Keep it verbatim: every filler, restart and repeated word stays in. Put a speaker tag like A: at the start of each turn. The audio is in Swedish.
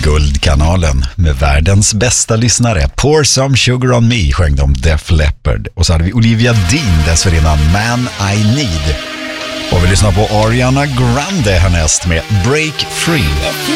A: Guldkanalen med världens bästa lyssnare. Pour some sugar on me sjöng de Def Leppard. Och så hade vi Olivia Dean dessförinnan Man I Need. Och vi lyssnar på Ariana Grande härnäst med Break Free.